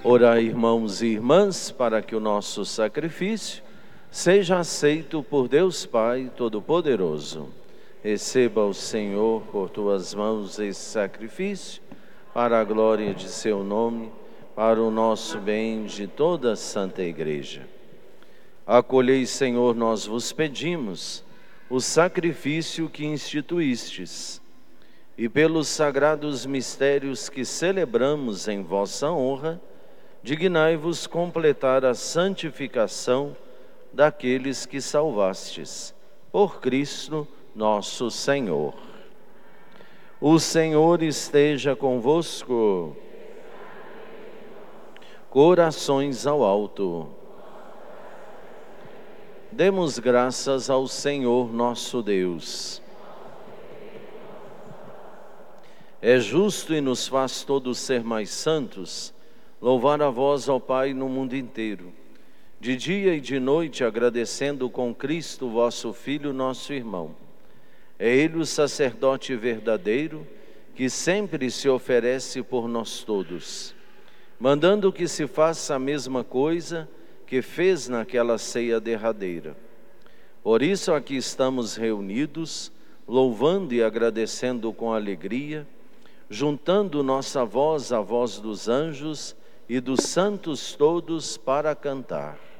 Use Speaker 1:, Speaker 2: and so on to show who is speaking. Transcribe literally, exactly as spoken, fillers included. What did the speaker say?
Speaker 1: Orai, irmãos e irmãs, para que o nosso sacrifício seja aceito por Deus Pai Todo-Poderoso. Receba o Senhor por tuas mãos esse sacrifício, para a glória de seu nome, para o nosso bem de toda a Santa Igreja. Acolhei, Senhor, nós vos pedimos, o sacrifício que instituístes, e pelos sagrados mistérios que celebramos em vossa honra, dignai-vos completar a santificação daqueles que salvastes, por Cristo nosso Senhor. O Senhor esteja convosco. Corações ao alto. Demos graças ao Senhor nosso Deus. É justo e nos faz todos ser mais santos, louvar a vós, ó Pai, no mundo inteiro, de dia e de noite, agradecendo com Cristo, vosso Filho, nosso irmão. É Ele o sacerdote verdadeiro, que sempre se oferece por nós todos, mandando que se faça a mesma coisa que fez naquela ceia derradeira. Por isso aqui estamos reunidos, louvando e agradecendo com alegria, juntando nossa voz à voz dos anjos e dos santos todos para cantar.